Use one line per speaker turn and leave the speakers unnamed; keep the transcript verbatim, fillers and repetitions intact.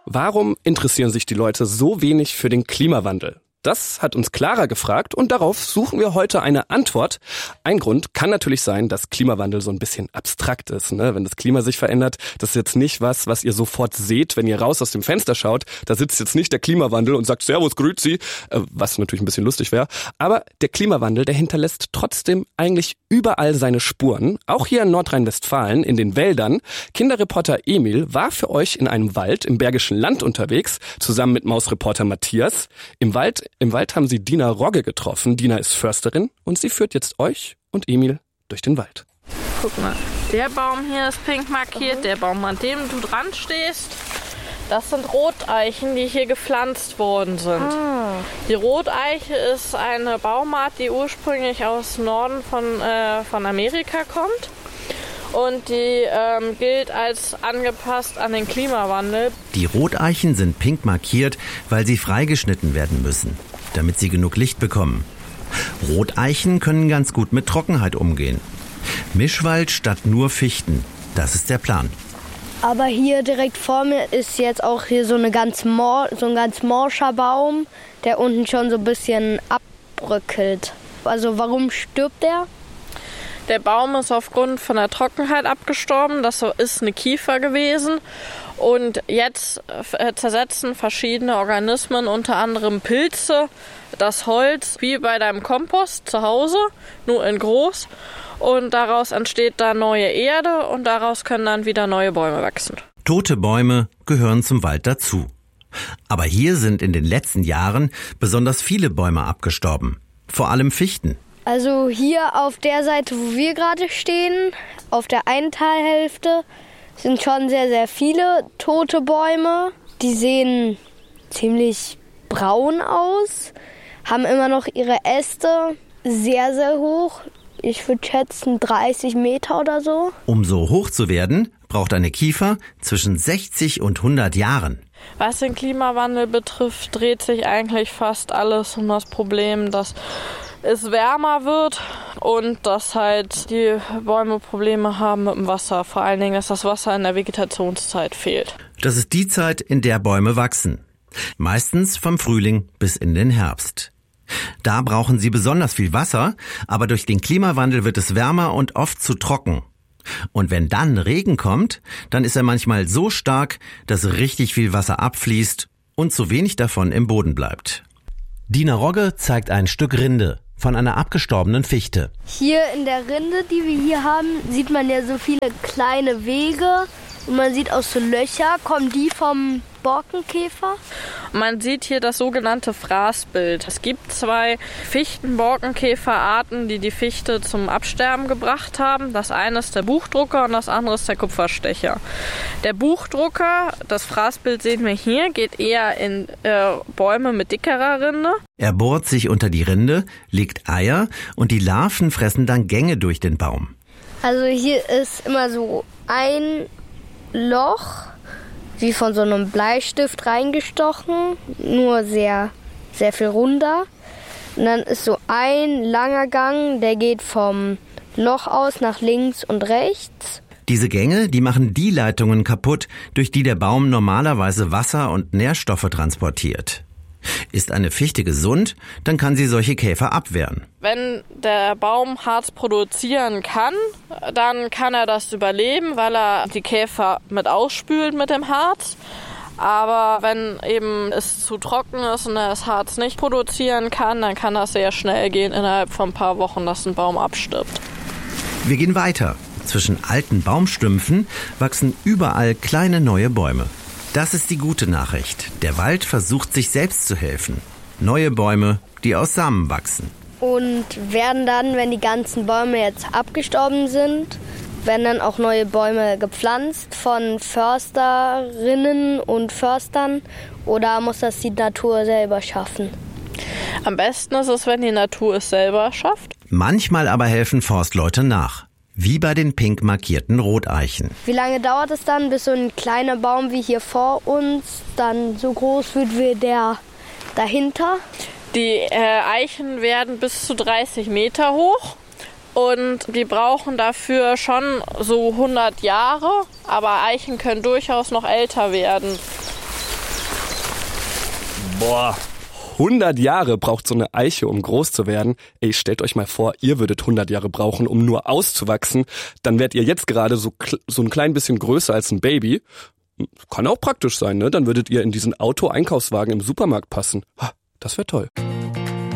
Warum interessieren sich die Leute so wenig für den Klimawandel? Das hat uns Clara gefragt und darauf suchen wir heute eine Antwort. Ein Grund kann natürlich sein, dass Klimawandel so ein bisschen abstrakt ist, ne? Wenn das Klima sich verändert, das ist jetzt nicht was, was ihr sofort seht, wenn ihr raus aus dem Fenster schaut. Da sitzt jetzt nicht der Klimawandel und sagt Servus, Grüezi, was natürlich ein bisschen lustig wäre. Aber der Klimawandel, der hinterlässt trotzdem eigentlich überall seine Spuren. Auch hier in Nordrhein-Westfalen, in den Wäldern. Kinderreporter Emil war für euch in einem Wald im Bergischen Land unterwegs, zusammen mit Mausreporter Matthias. Im Wald Im Wald haben sie Dina Rogge getroffen. Dina ist Försterin und sie führt jetzt euch und Emil durch den Wald.
Guck mal, der Baum hier ist pink markiert, der Baum, an dem du dran stehst, das sind Roteichen, die hier gepflanzt worden sind. Ah. Die Roteiche ist eine Baumart, die ursprünglich aus Norden von, äh, von Amerika kommt. Und die ähm, gilt als angepasst an den Klimawandel.
Die Roteichen sind pink markiert, weil sie freigeschnitten werden müssen, damit sie genug Licht bekommen. Roteichen können ganz gut mit Trockenheit umgehen. Mischwald statt nur Fichten, das ist der Plan.
Aber hier direkt vor mir ist jetzt auch hier so, eine ganz mor- so ein ganz morscher Baum, der unten schon so ein bisschen abbröckelt. Also warum stirbt der?
Der Baum ist aufgrund von der Trockenheit abgestorben. Das ist eine Kiefer gewesen. Und jetzt zersetzen verschiedene Organismen, unter anderem Pilze, das Holz, wie bei deinem Kompost zu Hause, nur in groß. Und daraus entsteht dann neue Erde und daraus können dann wieder neue Bäume wachsen.
Tote Bäume gehören zum Wald dazu. Aber hier sind in den letzten Jahren besonders viele Bäume abgestorben. Vor allem Fichten.
Also hier auf der Seite, wo wir gerade stehen, auf der einen Talhälfte, sind schon sehr, sehr viele tote Bäume. Die sehen ziemlich braun aus, haben immer noch ihre Äste sehr, sehr hoch. Ich würde schätzen dreißig Meter oder so.
Um so hoch zu werden, braucht eine Kiefer zwischen sechzig und hundert Jahren.
Was den Klimawandel betrifft, dreht sich eigentlich fast alles um das Problem, dass es wärmer wird und dass halt die Bäume Probleme haben mit dem Wasser. Vor allen Dingen, dass das Wasser in der Vegetationszeit fehlt.
Das ist die Zeit, in der Bäume wachsen. Meistens vom Frühling bis in den Herbst. Da brauchen sie besonders viel Wasser, aber durch den Klimawandel wird es wärmer und oft zu trocken. Und wenn dann Regen kommt, dann ist er manchmal so stark, dass richtig viel Wasser abfließt und zu wenig davon im Boden bleibt. Dina Rogge zeigt ein Stück Rinde von einer abgestorbenen Fichte.
Hier in der Rinde, die wir hier haben, sieht man ja so viele kleine Wege und man sieht auch so Löcher. Kommen die vom Borkenkäfer?
Man sieht hier das sogenannte Fraßbild. Es gibt zwei Fichten-Borkenkäferarten, die die Fichte zum Absterben gebracht haben. Das eine ist der Buchdrucker und das andere ist der Kupferstecher. Der Buchdrucker, das Fraßbild sehen wir hier, geht eher in äh, Bäume mit dickerer Rinde.
Er bohrt sich unter die Rinde, legt Eier und die Larven fressen dann Gänge durch den Baum.
Also hier ist immer so ein Loch, wie von so einem Bleistift reingestochen, nur sehr, sehr viel runder. Und dann ist so ein langer Gang, der geht vom Loch aus nach links und rechts.
Diese Gänge, die machen die Leitungen kaputt, durch die der Baum normalerweise Wasser und Nährstoffe transportiert. Ist eine Fichte gesund, dann kann sie solche Käfer abwehren.
Wenn der Baum Harz produzieren kann, dann kann er das überleben, weil er die Käfer mit ausspült mit dem Harz. Aber wenn eben es zu trocken ist und er das Harz nicht produzieren kann, dann kann das sehr schnell gehen, innerhalb von ein paar Wochen, dass ein Baum abstirbt.
Wir gehen weiter. Zwischen alten Baumstümpfen wachsen überall kleine neue Bäume. Das ist die gute Nachricht. Der Wald versucht, sich selbst zu helfen. Neue Bäume, die aus Samen wachsen.
Und werden dann, wenn die ganzen Bäume jetzt abgestorben sind, werden dann auch neue Bäume gepflanzt von Försterinnen und Förstern? Oder muss das die Natur selber schaffen?
Am besten ist es, wenn die Natur es selber schafft.
Manchmal aber helfen Forstleute nach. Wie bei den pink markierten Roteichen.
Wie lange dauert es dann, bis so ein kleiner Baum wie hier vor uns dann so groß wird wie der dahinter?
Die äh, Eichen werden bis zu dreißig Meter hoch und die brauchen dafür schon so hundert Jahre. Aber Eichen können durchaus noch älter werden.
Boah, hundert Jahre braucht so eine Eiche, um groß zu werden. Ey, stellt euch mal vor, ihr würdet hundert Jahre brauchen, um nur auszuwachsen. Dann wärt ihr jetzt gerade so, so ein klein bisschen größer als ein Baby. Kann auch praktisch sein, ne? Dann würdet ihr in diesen Auto-Einkaufswagen im Supermarkt passen. Das wäre toll.